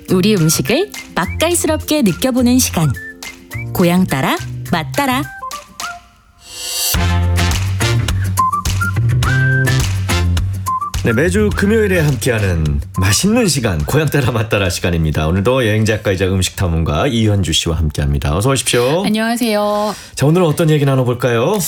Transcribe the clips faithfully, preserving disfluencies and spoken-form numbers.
우리 음식을 맛깔스럽게 느껴보는 시간. 고향 따라 맛 따라. 네, 매주 금요일에 함께하는 맛있는 시간, 고향 따라 맛 따라 시간입니다. 오늘도 여행작가이자 음식탐험가 이현주 씨와 함께합니다. 어서 오십시오. 안녕하세요. 자, 오늘은 어떤 얘기 나눠볼까요?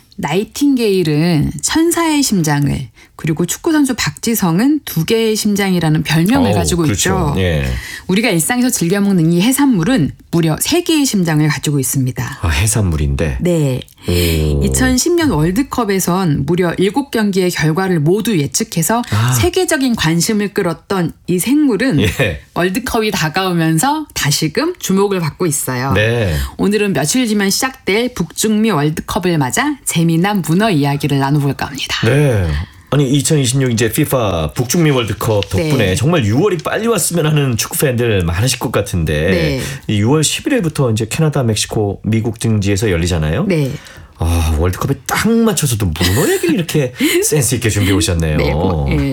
나이팅게일은 천사의 심장을, 그리고 축구선수 박지성은 두 개의 심장이라는 별명을 오, 가지고 그렇죠. 있죠. 예. 우리가 일상에서 즐겨 먹는 이 해산물은 무려 세 개의 심장을 가지고 있습니다. 아, 해산물인데. 네. 오. 이천십 년 월드컵에선 무려 일곱 경기의 결과를 모두 예측해서 아. 세계적인 관심을 끌었던 이 생물은 예. 월드컵이 다가오면서 다시금 주목을 받고 있어요. 네. 오늘은 며칠 뒤면 시작될 북중미 월드컵을 맞아 재미난 문어 이야기를 나눠볼까 합니다. 네. 아니 이천이십육 이제 피파 북중미 월드컵 덕분에 네. 정말 유월이 빨리 왔으면 하는 축구 팬들 많으실 것 같은데 네. 이 유월 십일일부터 이제 캐나다, 멕시코, 미국 등지에서 열리잖아요. 네. 아, 월드컵에 딱 맞춰서도 문어 얘기를 이렇게 센스 있게 준비해 오셨네요. 네, 뭐, 예.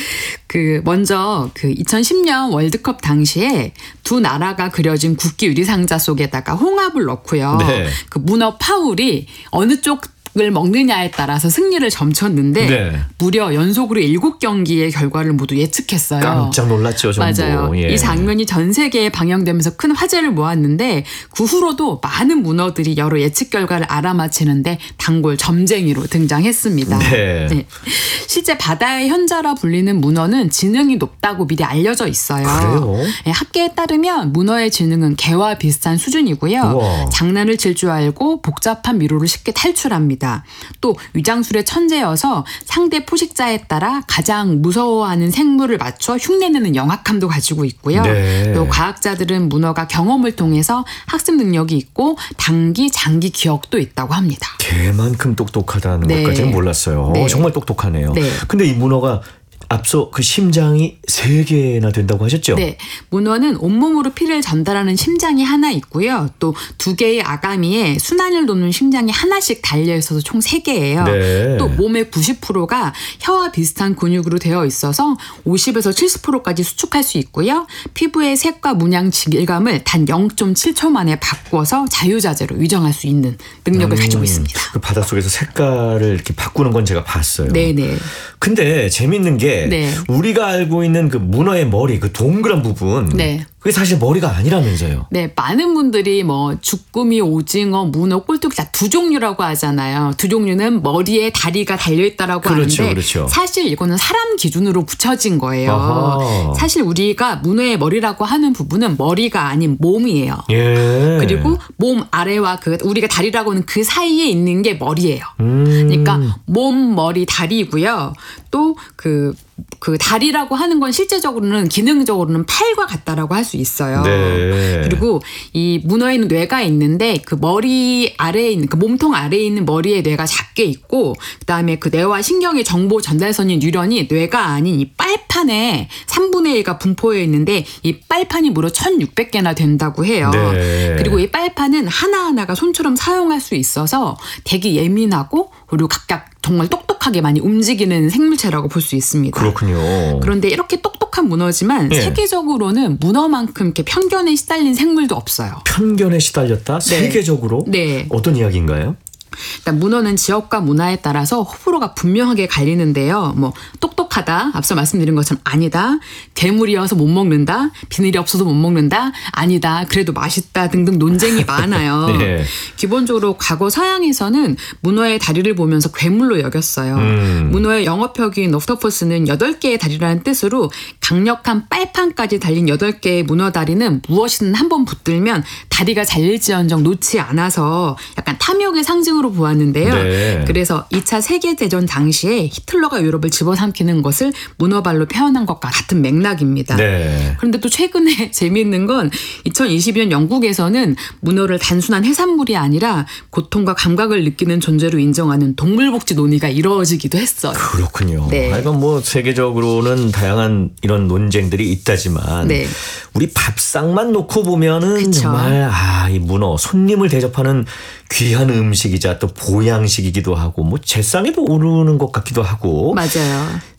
그 먼저 그 이천십 년 월드컵 당시에 두 나라가 그려진 국기 유리상자 속에다가 홍합을 넣고요. 네. 그 문어 파울이 어느 쪽 을 먹느냐에 따라서 승리를 점쳤는데 네. 무려 연속으로 일곱 경기의 결과를 모두 예측했어요. 깜짝 놀랐죠, 전부. 맞아요. 예. 이 장면이 전 세계에 방영되면서 큰 화제를 모았는데 그 후로도 많은 문어들이 여러 예측 결과를 알아맞히는데 단골 점쟁이로 등장했습니다. 네. 네. 실제 바다의 현자라 불리는 문어는 지능이 높다고 미리 알려져 있어요. 그래요? 네, 학계에 따르면 문어의 지능은 개와 비슷한 수준이고요. 우와. 장난을 칠 줄 알고 복잡한 미로를 쉽게 탈출합니다. 또 위장술의 천재여서 상대 포식자에 따라 가장 무서워하는 생물을 맞춰 흉내내는 영악함도 가지고 있고요. 네. 또 과학자들은 문어가 경험을 통해서 학습 능력이 있고 단기, 장기 기억도 있다고 합니다. 개만큼 똑똑하다는 네. 것까지는 몰랐어요. 네. 어, 정말 똑똑하네요. 네. 근데 이 문어가 앞서 그 심장이 세 개나 된다고 하셨죠? 네. 문어는 온몸으로 피를 전달하는 심장이 하나 있고요. 또 두 개의 아가미에 순환을 돕는 심장이 하나씩 달려있어서 총 세 개예요. 네. 또 몸의 구십 퍼센트가 혀와 비슷한 근육으로 되어 있어서 오십에서 칠십 퍼센트까지 수축할 수 있고요. 피부의 색과 문양 질감을 단 영 점 칠 초 만에 바꿔서 자유자재로 위정할 수 있는 능력을 음, 가지고 있습니다. 그 바닷속에서 색깔을 이렇게 바꾸는 건 제가 봤어요. 네네. 근데 재밌는 게 네. 우리가 알고 있는 그 문어의 머리, 그 동그란 부분, 네. 그게 사실 머리가 아니라면서요. 네, 많은 분들이 뭐 주꾸미, 오징어, 문어, 꼴뚜기 다 두 종류라고 하잖아요. 두 종류는 머리에 다리가 달려있다라고 그렇죠, 하는데 그렇죠. 사실 이거는 사람 기준으로 붙여진 거예요. 아하. 사실 우리가 문어의 머리라고 하는 부분은 머리가 아닌 몸이에요. 예. 그리고 몸 아래와 그 우리가 다리라고 하는 그 사이에 있는 게 머리예요. 음. 그러니까 몸, 머리, 다리고요. 또 그 그 다리라고 하는 건 실제적으로는 기능적으로는 팔과 같다라고 할 수 있어요. 네. 그리고 이 문어에는 뇌가 있는데 그 머리 아래에 있는 그 몸통 아래에 있는 머리에 뇌가 작게 있고 그다음에 그 뇌와 신경의 정보 전달선인 뉴런이 뇌가 아닌 이 빨판에 삼분의 일가 분포해 있는데 이 빨판이 무려 천육백 개나 된다고 해요. 네. 그리고 이 빨판은 하나하나가 손처럼 사용할 수 있어서 되게 예민하고 그리고 각각 정말 똑똑하게 많이 움직이는 생물체라고 볼 수 있습니다. 그렇군요. 그런데 이렇게 똑똑한 문어지만 네. 세계적으로는 문어만큼 이렇게 편견에 시달린 생물도 없어요. 편견에 시달렸다? 세계적으로? 네. 어떤 이야기인가요? 일단 문어는 지역과 문화에 따라서 호불호가 분명하게 갈리는데요. 뭐 똑똑하다, 앞서 말씀드린 것처럼 아니다, 괴물이어서 못 먹는다, 비늘이 없어서 못 먹는다, 아니다, 그래도 맛있다 등등 논쟁이 많아요. 네. 기본적으로 과거 서양에서는 문어의 다리를 보면서 괴물로 여겼어요. 음. 문어의 영어표기인 옥토퍼스는 여덟 개의 다리라는 뜻으로 강력한 빨판까지 달린 여덟 개의 문어 다리는 무엇이든 한번 붙들면 다리가 잘릴지언정 놓지 않아서 약간 탐욕의 상징으로 보았는데요. 네. 그래서 이 차 세계대전 당시에 히틀러가 유럽을 집어삼키는 것을 문어발로 표현한 것과 같은 맥락입니다. 네. 그런데 또 최근에 재미있는 건 이천이십이 년 영국에서는 문어를 단순한 해산물이 아니라 고통과 감각을 느끼는 존재로 인정하는 동물복지 논의가 이루어지기도 했어요. 그렇군요. 네. 하여간 뭐 세계적으로는 다양한 이런 논쟁들이 있다지만 네. 우리 밥상만 놓고 보면은 그쵸. 정말 아, 이 문어 손님을 대접하는 귀한 음식이자 또 보양식이기도 하고 뭐 제상에도 오르는 것 같기도 하고 맞아요.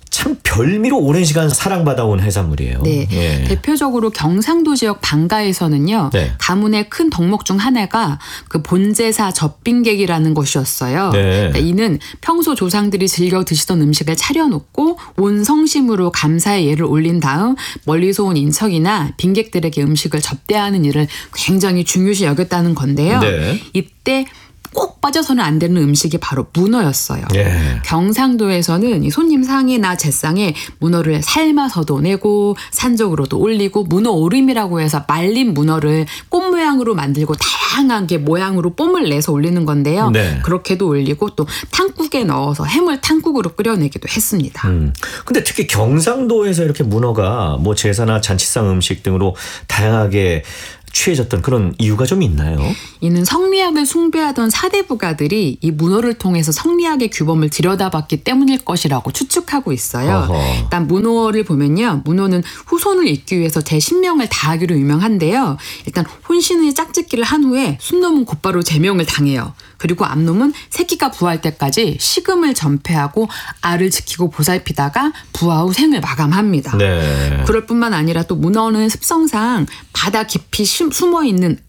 참 별미로 오랜 시간 사랑받아온 해산물이에요. 네. 예. 대표적으로 경상도 지역 방가에서는요. 네. 가문의 큰 덕목 중 하나가 그 본제사 젖빙객이라는 것이었어요. 네. 그러니까 이는 평소 조상들이 즐겨 드시던 음식을 차려놓고 온 성심으로 감사의 예를 올린 다음 멀리서 온 인척이나 빈객들에게 음식을 접대하는 일을 굉장히 중요시 여겼다는 건데요. 네. 이때 꼭 빠져서는 안 되는 음식이 바로 문어였어요. 예. 경상도에서는 이 손님 상이나 제상에 문어를 삶아서도 내고 산적으로도 올리고 문어 오름이라고 해서 말린 문어를 꽃 모양으로 만들고 다양하게 모양으로 뽐을 내서 올리는 건데요. 네. 그렇게도 올리고 또 탕국에 넣어서 해물 탕국으로 끓여내기도 했습니다. 음. 근데 특히 경상도에서 이렇게 문어가 뭐 제사나 잔치상 음식 등으로 다양하게 취해졌던 그런 이유가 좀 있나요? 이는 성리학을 숭배하던 사대 부가들이 이 문어를 통해서 성리학의 규범을 들여다봤기 때문일 것이라고 추측하고 있어요. 어허. 일단 문어를 보면요. 문어는 후손을 잇기 위해서 제신명을 다하기로 유명한데요. 일단 혼신의 짝짓기를 한 후에 순놈은 곧바로 제명을 당해요. 그리고 암놈은 새끼가 부화할 때까지 식음을 전폐하고 알을 지키고 보살피다가 부화 후 생을 마감합니다. 네. 그럴 뿐만 아니라 또 문어는 습성상 바다 깊이 숨어있는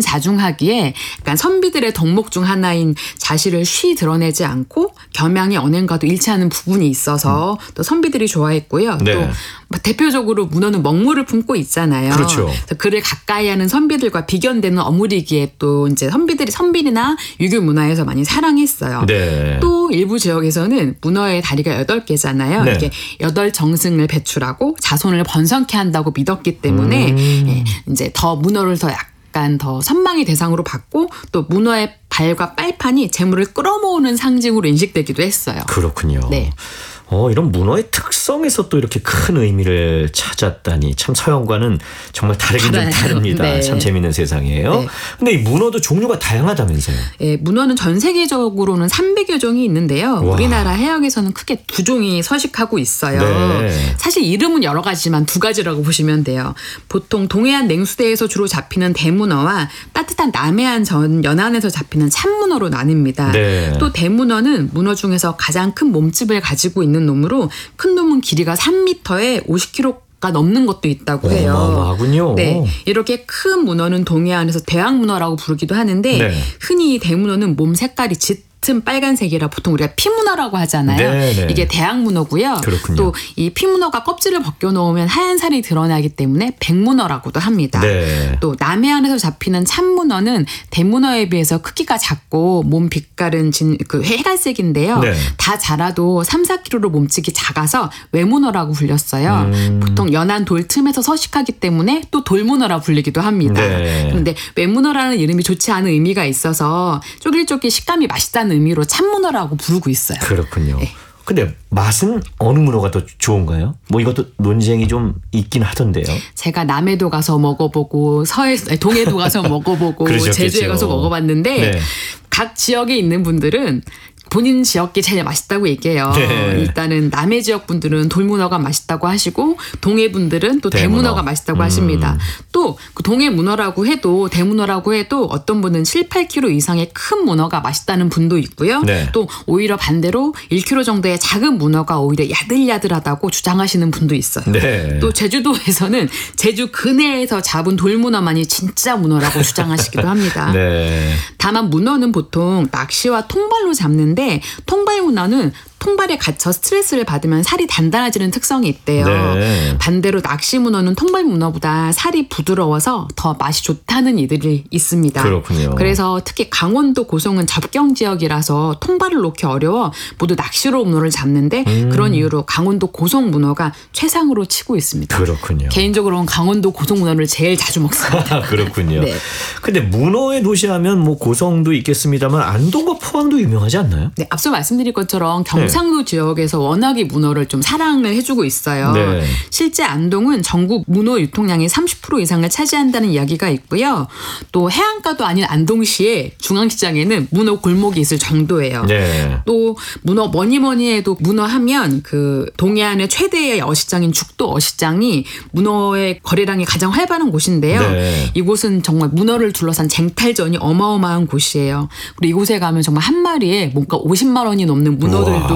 은인자중하기에 약간 선비들의 덕목 중 하나인 자시를 쉬 드러내지 않고 겸양의 언행과도 일치하는 부분이 있어서 또 선비들이 좋아했고요. 네. 또 대표적으로 문어는 먹물을 품고 있잖아요. 그렇죠. 그래서 그를 가까이 하는 선비들과 비견되는 어물이기에 또 이제 선비들이 선비나 유교 문화에서 많이 사랑했어요. 네. 또 일부 지역에서는 문어의 다리가 여덟 개잖아요. 네. 이게 여덟 정승을 배출하고 자손을 번성케 한다고 믿었기 때문에 음. 예, 이제 더 문어를 더 약간 더 선망의 대상으로 받고 또 문어의 발과 빨판이 재물을 끌어모으는 상징으로 인식되기도 했어요. 그렇군요. 네. 어, 이런 문어의 특성에서 또 이렇게 큰 의미를 찾았다니 참 서양과는 정말 다르긴 좀 달라요. 다릅니다. 네. 참 재미있는 세상이에요. 네. 근데 이 문어도 종류가 다양하다면서요? 예, 문어는 전 세계적으로는 삼백여 종이 있는데요. 와. 우리나라 해역에서는 크게 두 종이 서식하고 있어요. 네. 사실 이름은 여러 가지지만 두 가지라고 보시면 돼요. 보통 동해안 냉수대에서 주로 잡히는 대문어와 따뜻한 남해안 전 연안에서 잡히는 참문어로 나뉩니다. 네. 또 대문어는 문어 중에서 가장 큰 몸집을 가지고 있는 놈으로 큰 놈은 길이가 삼 미터에 오십 킬로그램가 넘는 것도 있다고 해요. 어마어마하군요. 네, 이렇게 큰 문어는 동해안에서 대왕문어라고 부르기도 하는데 네. 흔히 이 대문어는 몸 색깔이 짙은 빨간색이라 보통 우리가 피문어라고 하잖아요. 네, 네. 이게 대왕문어고요. 그렇군요. 또 이 피문어가 껍질을 벗겨놓으면 하얀 살이 드러나기 때문에 백문어라고도 합니다. 네. 또 남해안에서 잡히는 참문어는 대문어에 비해서 크기가 작고 몸 빛깔은 진, 그 해갈색인데요. 네. 다 자라도 삼, 사 킬로그램로 몸집이 작아서 외문어라고 불렸어요. 음. 보통 연안 돌 틈에서 서식하기 때문에 또 돌문어라 불리기도 합니다. 네. 그런데 외문어라는 이름이 좋지 않은 의미가 있어서 쪼글쪼글 식감이 맛있다는 의미로 참문어라고 부르고 있어요. 그렇군요. 네. 근데 맛은 어느 문어가 더 좋은가요? 뭐 이것도 논쟁이 좀 있긴 하던데요. 제가 남해도 가서 먹어보고 서해 아니, 동해도 가서 먹어보고 그러셨겠죠. 제주에 가서 먹어봤는데 네. 각 지역에 있는 분들은 본인 지역이 제일 맛있다고 얘기해요. 네. 일단은 남해 지역 분들은 돌문어가 맛있다고 하시고 동해 분들은 또 대문어. 대문어가 맛있다고 음. 하십니다. 또 그 동해 문어라고 해도 대문어라고 해도 어떤 분은 칠, 팔 킬로그램 이상의 큰 문어가 맛있다는 분도 있고요. 네. 또 오히려 반대로 일 킬로그램 정도의 작은 문어가 오히려 야들야들하다고 주장하시는 분도 있어요. 네. 또 제주도에서는 제주 근해에서 잡은 돌문어만이 진짜 문어라고 주장하시기도 합니다. 네. 다만 문어는 보통 낚시와 통발로 잡는데 통발 문어는 통발에 갇혀 스트레스를 받으면 살이 단단해지는 특성이 있대요. 네. 반대로 낚시 문어는 통발 문어보다 살이 부드러워서 더 맛이 좋다는 이들이 있습니다. 그렇군요. 그래서 특히 강원도 고성은 접경 지역이라서 통발을 놓기 어려워 모두 낚시로 문어를 잡는데 음. 그런 이유로 강원도 고성 문어가 최상으로 치고 있습니다. 그렇군요. 개인적으로는 강원도 고성 문어를 제일 자주 먹습니다. 그렇군요. 네. 근데 문어의 도시하면 뭐 고성도 있겠습니다만 안동과 포항도 유명하지 않나요? 네, 앞서 말씀드린 것처럼 경상도 네. 지역에서 워낙에 문어를 좀 사랑을 해주고 있어요. 네. 실제 안동은 전국 문어 유통량의 삼십 퍼센트 이상을 차지한다는 이야기가 있고요. 또 해안가도 아닌 안동시의 중앙시장에는 문어 골목이 있을 정도예요. 네. 또 문어 뭐니 뭐니 해도 문어 하면 그 동해안의 최대의 어시장인 죽도 어시장이 문어의 거래량이 가장 활발한 곳인데요. 네. 이곳은 정말 문어를 둘러싼 쟁탈전이 어마어마한 곳이에요. 그리고 이곳에 가면 정말 한 마리에 뭔가 오십만 원이 넘는 문어들도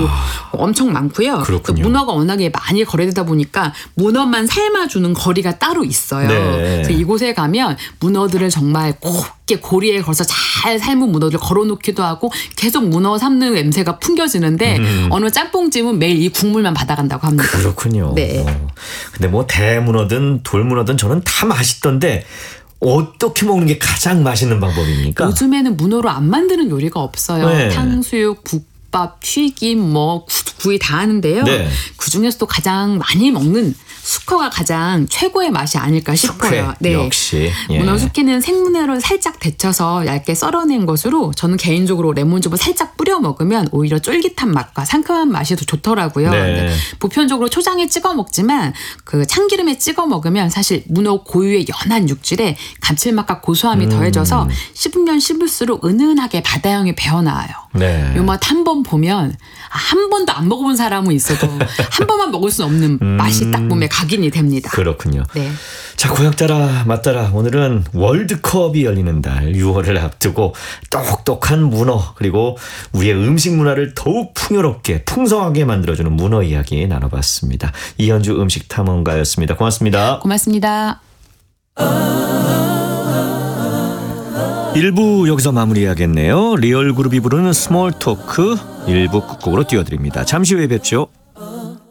엄청 많고요. 그렇군요. 또 문어가 워낙에 많이 거래되다 보니까 문어만 삶아주는 거리가 따로 있어요. 네. 그래서 이곳에 가면 문어들을 정말 곱게 고리에 걸어서 잘 삶은 문어들 걸어놓기도 하고 계속 문어 삶는 냄새가 풍겨지는데 음. 어느 짬뽕집은 매일 이 국물만 받아간다고 합니다. 그렇군요. 네. 어. 근데 뭐 대문어든 돌문어든 저는 다 맛있던데 어떻게 먹는 게 가장 맛있는 방법입니까? 요즘에는 문어로 안 만드는 요리가 없어요. 네. 탕수육, 국밥, 튀김, 뭐 구, 구이 다 하는데요. 네. 그 중에서도 가장 많이 먹는 숙회가 가장 최고의 맛이 아닐까 싶어요. 숙회, 역시. 예. 문어 숙회는 생문어를 살짝 데쳐서 얇게 썰어낸 것으로 저는 개인적으로 레몬즙을 살짝 뿌려 먹으면 오히려 쫄깃한 맛과 상큼한 맛이 더 좋더라고요. 네. 근데 보편적으로 초장에 찍어 먹지만 그 참기름에 찍어 먹으면 사실 문어 고유의 연한 육질에 감칠맛과 고소함이 음. 더해져서 씹으면 씹을수록 은은하게 바다향이 배어나와요. 네. 요 맛 한 번 보면 한 번도 안 먹어본 사람은 있어도 한 번만 먹을 수 없는 음. 맛이 딱 몸에 각인이 됩니다. 그렇군요. 네. 자, 고향 따라 맛 따라 오늘은 월드컵이 열리는 달 유월을 앞두고 똑똑한 문어 그리고 우리의 음식 문화를 더욱 풍요롭게 풍성하게 만들어주는 문어 이야기 나눠봤습니다. 이현주 음식 탐험가였습니다. 고맙습니다. 고맙습니다. 일 부 여기서 마무리해야겠네요. 리얼그룹이 부르는 스몰 토크 일 부 끝곡으로 띄워드립니다. 잠시 후에 뵙죠.